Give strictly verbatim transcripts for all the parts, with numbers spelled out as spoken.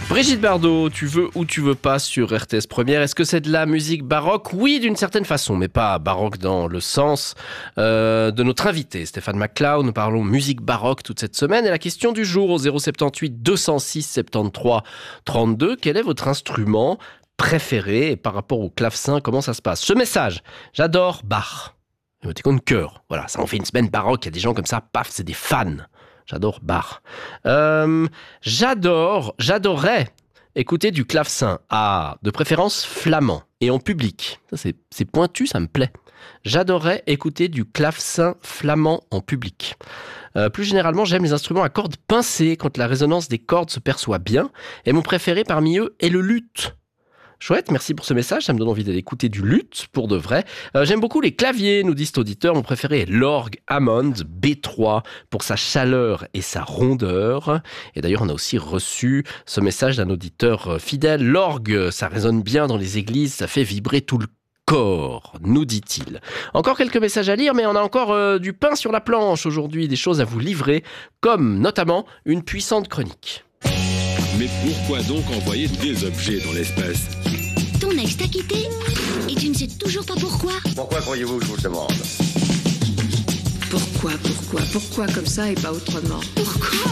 Brigitte Bardot, tu veux ou tu veux pas sur R T S Première. Est-ce que c'est de la musique baroque? Oui, d'une certaine façon, mais pas baroque dans le sens euh, de notre invité, Stéphane McLeod. Nous parlons musique baroque toute cette semaine. Et la question du jour au zéro sept huit deux cent six soixante-treize trente-deux, quel est votre instrument préféré? Et par rapport au clavecin, comment ça se passe? Ce message, j'adore Bach. Émoticône cœur. Voilà, ça en fait une semaine baroque. Il y a des gens comme ça, paf, c'est des fans. J'adore Bach. Euh, j'adore, j'adorerais écouter du clavecin. Ah, de préférence flamand et en public. Ça, c'est, c'est pointu, ça me plaît. J'adorerais écouter du clavecin flamand en public. Euh, plus généralement, j'aime les instruments à cordes pincées quand la résonance des cordes se perçoit bien. Et mon préféré parmi eux est le luth. Chouette, merci pour ce message, ça me donne envie d'aller écouter du luth pour de vrai. Euh, j'aime beaucoup les claviers, nous disent auditeurs. Mon préféré est l'orgue Hammond B trois pour sa chaleur et sa rondeur. Et d'ailleurs, on a aussi reçu ce message d'un auditeur fidèle. L'orgue, ça résonne bien dans les églises, ça fait vibrer tout le corps, nous dit-il. Encore quelques messages à lire, mais on a encore euh, du pain sur la planche aujourd'hui, des choses à vous livrer, comme notamment une puissante chronique. Mais pourquoi donc envoyer des objets dans l'espace? Ton ex t'a quitté et tu ne sais toujours pas pourquoi. Pourquoi croyez-vous que je vous le demande? Pourquoi, pourquoi, pourquoi comme ça et pas autrement? Pourquoi?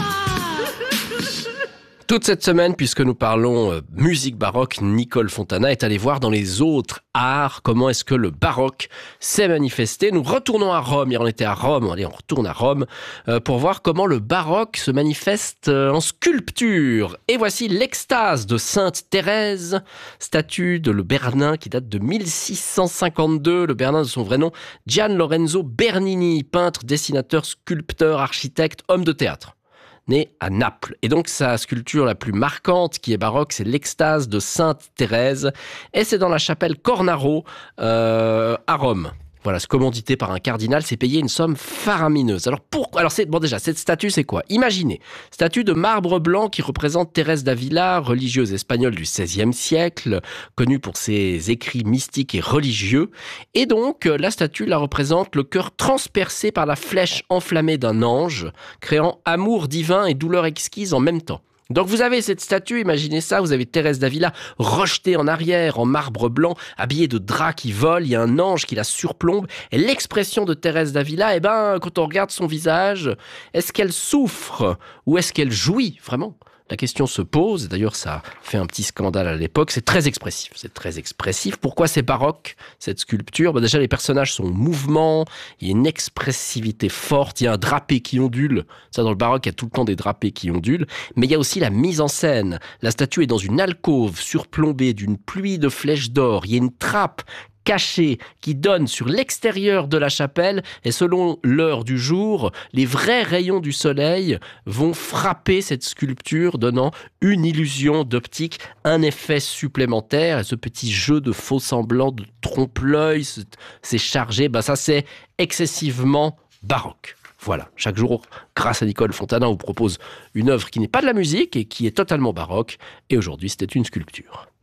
Toute cette semaine, puisque nous parlons euh, musique baroque, Nicole Fontana est allée voir dans les autres arts comment est-ce que le baroque s'est manifesté. Nous retournons à Rome, hier on était à Rome, allez on retourne à Rome euh, pour voir comment le baroque se manifeste euh, en sculpture. Et voici l'extase de Sainte Thérèse, statue de Le Bernin qui date de mille six cent cinquante-deux. Le Bernin de son vrai nom, Gian Lorenzo Bernini, peintre, dessinateur, sculpteur, architecte, homme de théâtre. Né à Naples. Et donc sa sculpture la plus marquante qui est baroque, c'est l'extase de Sainte Thérèse. Et c'est dans la chapelle Cornaro euh, à Rome. Voilà, ce commandité par un cardinal, c'est payer une somme faramineuse. Alors pourquoi? Alors c'est bon déjà, cette statue c'est quoi? Imaginez, statue de marbre blanc qui représente Thérèse d'Avila, religieuse espagnole du seizième siècle, connue pour ses écrits mystiques et religieux. Et donc la statue la représente le cœur transpercé par la flèche enflammée d'un ange, créant amour divin et douleur exquise en même temps. Donc vous avez cette statue, imaginez ça, vous avez Thérèse d'Avila rejetée en arrière en marbre blanc, habillée de draps qui volent, il y a un ange qui la surplombe, et l'expression de Thérèse d'Avila, eh ben, quand on regarde son visage, est-ce qu'elle souffre ou est-ce qu'elle jouit vraiment? La question se pose, et d'ailleurs ça fait un petit scandale à l'époque, c'est très expressif, c'est très expressif. Pourquoi c'est baroque, cette sculpture? Bah déjà les personnages sont en mouvement, il y a une expressivité forte, il y a un drapé qui ondule, ça dans le baroque il y a tout le temps des drapés qui ondulent, mais il y a aussi la mise en scène. La statue est dans une alcôve surplombée d'une pluie de flèches d'or, il y a une trappe cachée qui donne sur l'extérieur de la chapelle et selon l'heure du jour, les vrais rayons du soleil vont frapper cette sculpture donnant une illusion d'optique, un effet supplémentaire et ce petit jeu de faux semblants, de trompe-l'œil, c'est chargé, ben ça c'est excessivement baroque. Voilà, chaque jour, grâce à Nicole Fontana, on vous propose une œuvre qui n'est pas de la musique et qui est totalement baroque et aujourd'hui c'était une sculpture.